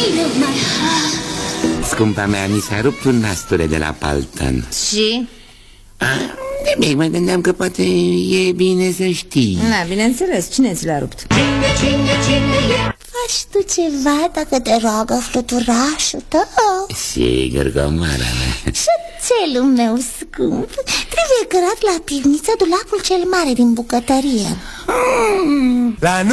Scumpa mea, mi s-a rupt un nasture de la palton. Și? Bine, mă gândeam că poate e bine să știi. Na, bineînțeles, cine ți l-a rupt? Faci tu ceva dacă te roagă fluturașul tău? Sigur, comoara mea. Șățelul meu scump, trebuie cărat la pivniță dulapul cel mare din bucătărie. La